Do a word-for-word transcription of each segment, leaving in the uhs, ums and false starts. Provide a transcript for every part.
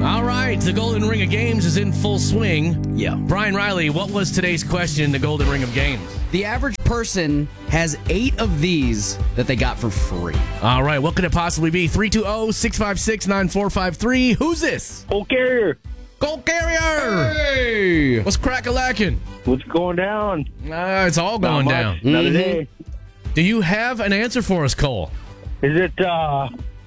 All right, the Golden Ring of Games is in full swing. Yeah. Brian Riley, what was today's question in the Golden Ring of Games? The average person has eight of these that they got for free. All right, what could it possibly be? three two zero, six five six, nine four five three. Who's this? Gold Carrier. Gold Carrier! Hey! What's crack-a-lackin'? What's going down? Uh, it's all going Not down. much. Another Mhm. day. Do you have an answer for us, Cole? Is it, uh,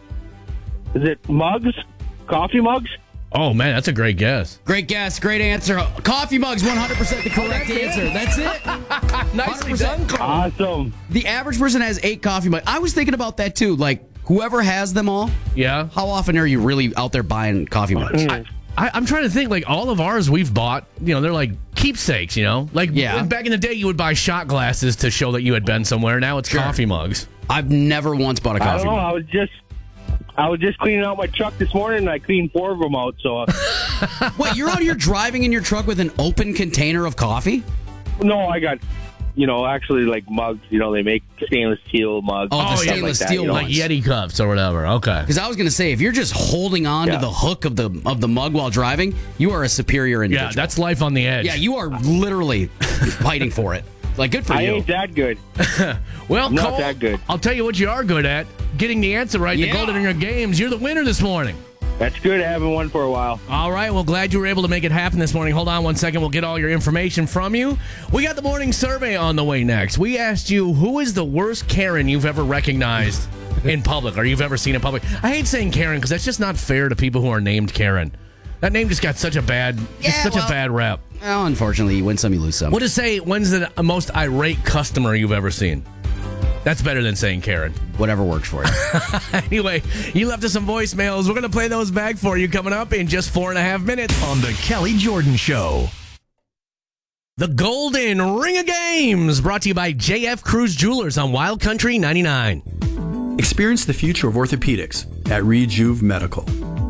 is it mugs? Coffee mugs? Oh, man, that's a great guess. Great guess, great answer. Coffee mugs, one hundred percent the correct answer. That's it. Nicely one hundred percent. done, Cole. Awesome. The average person has eight coffee mugs. I was thinking about that too. Like, whoever has them all, Yeah. how often are you really out there buying coffee mugs? Mm. I, I'm trying to think, like, all of ours we've bought, you know, they're like keepsakes, you know? Like, Yeah. back in the day, you would buy shot glasses to show that you had been somewhere. Now it's Sure. coffee mugs. I've never once bought a I coffee don't know. mug. I was just, I was just cleaning out my truck this morning, and I cleaned four of them out. So, uh, Wait, you're out here driving in your truck with an open container of coffee? no, I got, you know, actually like mugs. You know, they make stainless steel mugs. Oh, the stuff stainless like that, steel you know. Like Yeti cups or whatever. Okay. Because I was going to say, if you're just holding on Yeah. to the hook of the of the mug while driving, you are a superior individual. Yeah, that's life on the edge. Yeah, you are literally fighting for it. Like, good for I you. ain't that good. Well, Not Cole, that good. I'll tell you what you are good at. Getting the answer right in Yeah. the Golden Ring of Games. You're the winner this morning. That's good. I haven't won for a while. All right, well, glad you were able to make it happen this morning. Hold on one second. We'll get all your information from you. We got the morning survey on the way next. We asked you, who is the worst Karen you've ever recognized in public or you've ever seen in public? I hate saying Karen because that's just not fair to people who are named Karen. That name just got such a bad, just Yeah, such well- a bad rep. Well, unfortunately, you win some, you lose some. We'll just say, when's the most irate customer you've ever seen? That's better than saying Karen. Whatever works for you. Anyway, you left us some voicemails. We're going to play those back for you coming up in just four and a half minutes. On the Kelly Jordan Show. The Golden Ring of Games, brought to you by J F Cruz Jewelers on Wild Country ninety-nine. Experience the future of orthopedics at Rejuve Medical.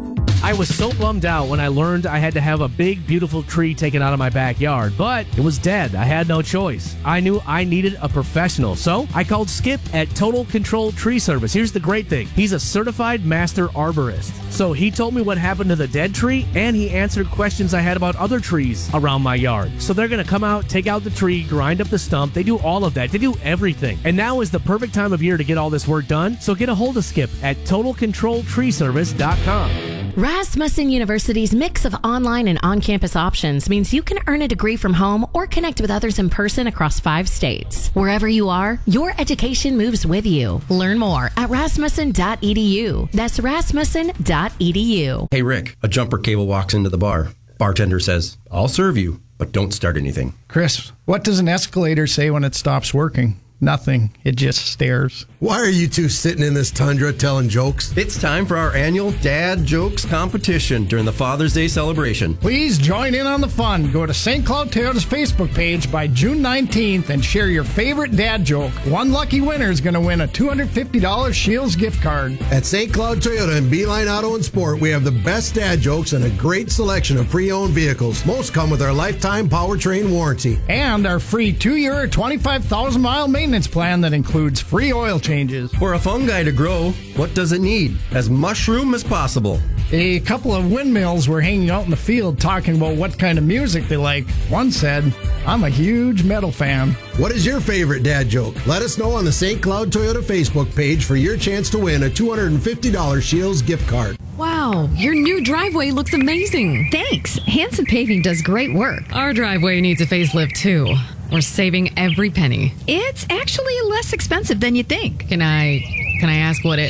I was so bummed out when I learned I had to have a big, beautiful tree taken out of my backyard, but it was dead. I had no choice. I knew I needed a professional, so I called Skip at Total Control Tree Service. Here's the great thing. He's a certified master arborist. So he told me what happened to the dead tree, and he answered questions I had about other trees around my yard. So they're going to come out, take out the tree, grind up the stump. They do all of that. They do everything. And now is the perfect time of year to get all this work done, so get a hold of Skip at total control tree service dot com. Rasmussen University's mix of online and on-campus options means you can earn a degree from home or connect with others in person across five states. Wherever you are, your education moves with you. Learn more at rasmussen dot e d u. That's rasmussen dot e d u. Hey, Rick, a jumper cable walks into the bar. Bartender says, I'll serve you, but don't start anything. Chris, what does an escalator say when it stops working? Nothing. It just stares. Why are you two sitting in this tundra telling jokes? It's time for our annual Dad Jokes competition during the Father's Day celebration. Please join in on the fun. Go to Saint Cloud Toyota's Facebook page by June nineteenth and share your favorite dad joke. One lucky winner is going to win a two hundred fifty dollars Shields gift card. At Saint Cloud Toyota and Beeline Auto and Sport, we have the best dad jokes and a great selection of pre-owned vehicles. Most come with our lifetime powertrain warranty. And our free two-year or twenty-five thousand mile maintenance plan that includes free oil changes. For a fungi to grow, what does it need? As mushroom as possible. A couple of windmills were hanging out in the field talking about what kind of music they like. One said, I'm a huge metal fan. What is your favorite dad joke? Let us know on the Saint Cloud Toyota Facebook page for your chance to win a two hundred fifty dollars Shields gift card. Wow, your new driveway looks amazing. Thanks. Hanson Paving does great work. Our driveway needs a facelift, too. We're saving every penny. It's actually less expensive than you think. Can I, can I ask what it...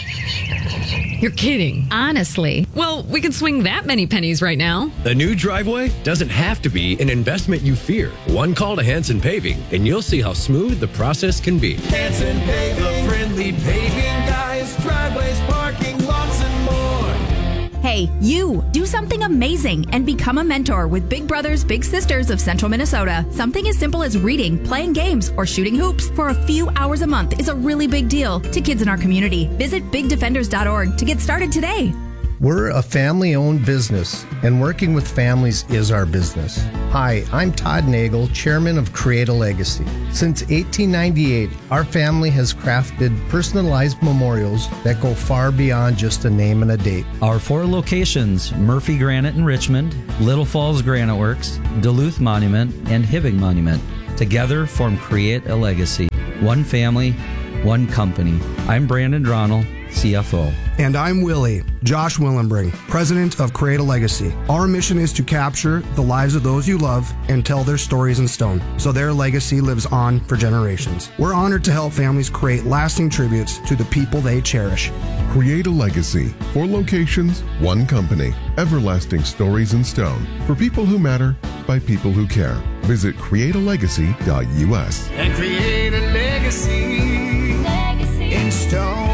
You're kidding. Honestly. Well, we can swing that many pennies right now. The new driveway doesn't have to be an investment you fear. One call to Hanson Paving, and you'll see how smooth the process can be. Hanson Paving, the friendly paving guys, driveways, parking, lots and more. Hey, you, do something amazing and become a mentor with Big Brothers Big Sisters of Central Minnesota. Something as simple as reading, playing games, or shooting hoops for a few hours a month is a really big deal to kids in our community. Visit big defenders dot org to get started today. We're a family-owned business, and working with families is our business. Hi, I'm Todd Nagel, chairman of Create a Legacy. Since eighteen ninety-eight, our family has crafted personalized memorials that go far beyond just a name and a date. Our four locations, Murphy Granite in Richmond, Little Falls Granite Works, Duluth Monument, and Hibbing Monument, together form Create a Legacy. One family, one company. I'm Brandon Dronell, C F O. And I'm Willie, Josh Willenbring, president of Create a Legacy. Our mission is to capture the lives of those you love and tell their stories in stone, so their legacy lives on for generations. We're honored to help families create lasting tributes to the people they cherish. Create a Legacy. Four locations, one company. Everlasting stories in stone. For people who matter, by people who care. Visit create a legacy dot U S. And create a legacy, legacy. in stone.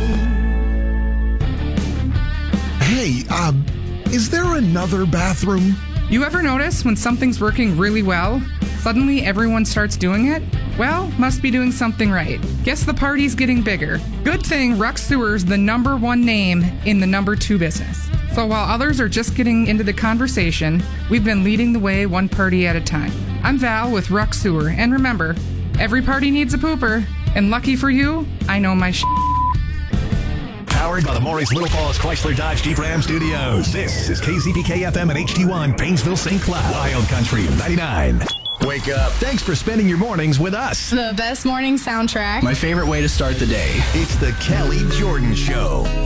Hey, uh, is there another bathroom? You ever notice when something's working really well, suddenly everyone starts doing it? Well, must be doing something right. Guess the party's getting bigger. Good thing Ruck Sewer's the number one name in the number two business. So while others are just getting into the conversation, we've been leading the way one party at a time. I'm Val with Ruck Sewer, and remember, every party needs a pooper, and lucky for you, I know my sh**. Powered by the Maurice Little Falls Chrysler Dodge Jeep Ram Studios. This is K Z P K F M and H D one, Painesville, Saint Cloud. Wild Country ninety-nine. Wake up. Thanks for spending your mornings with us. The best morning soundtrack. My favorite way to start the day. It's the Kelly Jordan Show.